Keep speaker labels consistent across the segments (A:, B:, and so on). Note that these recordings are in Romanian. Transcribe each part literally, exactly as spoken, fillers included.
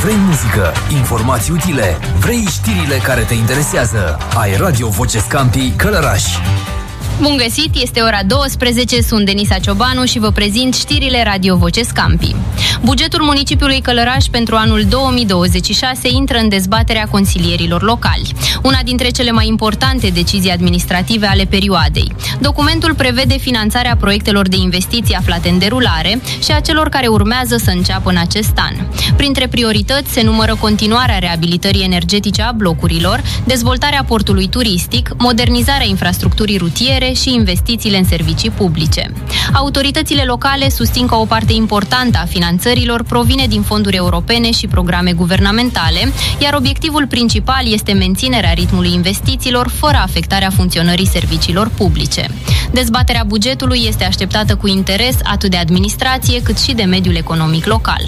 A: Vrei muzică, informații utile, vrei știrile care te interesează. Ai Radio Voce Scampii Călăraș.
B: Bun găsit, este ora douăsprezece, sunt Denisa Ciobanu și vă prezint știrile Radio Voce Scampii. Bugetul municipiului Călăraș pentru anul două mii douăzeci și șase intră în dezbaterea consilierilor locali, una dintre cele mai importante decizii administrative ale perioadei. Documentul prevede finanțarea proiectelor de investiții aflate în derulare și a celor care urmează să înceapă în acest an. Printre priorități se numără continuarea reabilitării energetice a blocurilor, dezvoltarea portului turistic, modernizarea infrastructurii rutiere și investițiile în servicii publice. Autoritățile locale susțin că o parte importantă a finanțărilor provine din fonduri europene și programe guvernamentale, iar obiectivul principal este menținerea ritmului investițiilor fără afectarea funcționării serviciilor publice. Dezbaterea bugetului este așteptată cu interes atât de administrație cât și de mediul economic local.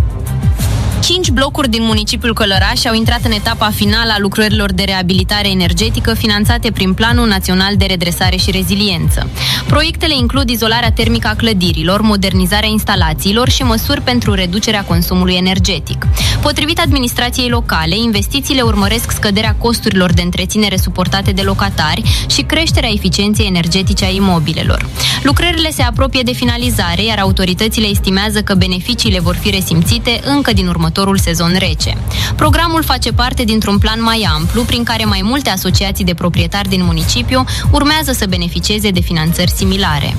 B: Cinci blocuri din municipiul Călăraș au intrat în etapa finală a lucrărilor de reabilitare energetică finanțate prin Planul Național de Redresare și Reziliență. Proiectele includ izolarea termică a clădirilor, modernizarea instalațiilor și măsuri pentru reducerea consumului energetic. Potrivit administrației locale, investițiile urmăresc scăderea costurilor de întreținere suportate de locatari și creșterea eficienței energetice a imobilelor. Lucrările se apropie de finalizare, iar autoritățile estimează că beneficiile vor fi resimțite încă din următorul sezon rece. Programul face parte dintr-un plan mai amplu, prin care mai multe asociații de proprietari din municipiu urmează să beneficieze de finanțări similare.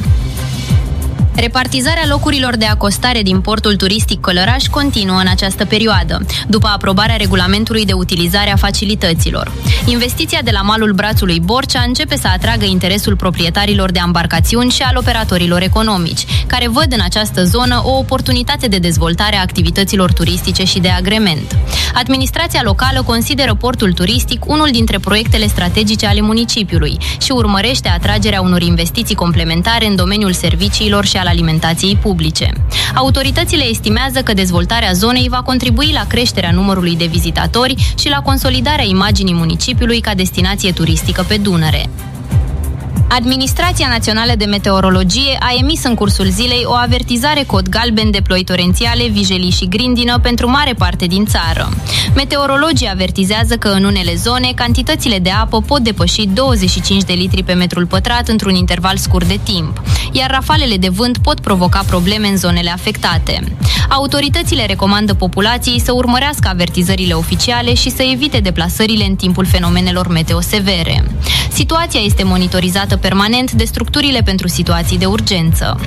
B: Repartizarea locurilor de acostare din portul turistic Călăraș continuă în această perioadă, după aprobarea regulamentului de utilizare a facilităților. Investiția de la malul brațului Borcea începe să atragă interesul proprietarilor de ambarcațiuni și al operatorilor economici, care văd în această zonă o oportunitate de dezvoltare a activităților turistice și de agrement. Administrația locală consideră portul turistic unul dintre proiectele strategice ale municipiului și urmărește atragerea unor investiții complementare în domeniul serviciilor și al alimentației publice. Autoritățile estimează că dezvoltarea zonei va contribui la creșterea numărului de vizitatori și la consolidarea imaginii municipiului ca destinație turistică pe Dunăre. Administrația Națională de Meteorologie a emis în cursul zilei o avertizare cod galben de ploi torențiale, vijelii și grindină pentru mare parte din țară. Meteorologii avertizează că în unele zone cantitățile de apă pot depăși douăzeci și cinci de litri pe metrul pătrat într-un interval scurt de timp, iar rafalele de vânt pot provoca probleme în zonele afectate. Autoritățile recomandă populației să urmărească avertizările oficiale și să evite deplasările în timpul fenomenelor meteo severe. Situația este monitorizată permanent de structurile pentru situații de urgență.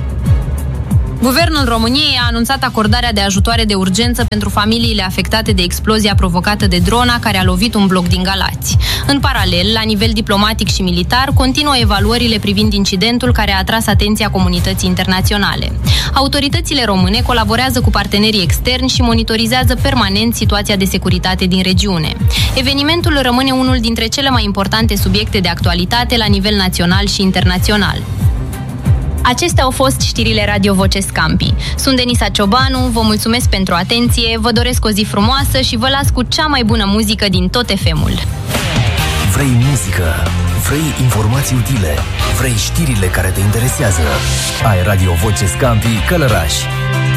B: Guvernul României a anunțat acordarea de ajutoare de urgență pentru familiile afectate de explozia provocată de drona care a lovit un bloc din Galați. În paralel, la nivel diplomatic și militar, continuă evaluările privind incidentul care a atras atenția comunității internaționale. Autoritățile române colaborează cu partenerii externi și monitorizează permanent situația de securitate din regiune. Evenimentul rămâne unul dintre cele mai importante subiecte de actualitate la nivel național și internațional. Acestea au fost știrile Radio Voce Scampii. Sunt Denisa Ciobanu, vă mulțumesc pentru atenție, vă doresc o zi frumoasă și vă las cu cea mai bună muzică din tot F M-ul.
A: Vrei muzică, vrei informații utile, vrei știrile care te interesează. Ai Radio Voce Scampii Călăraș.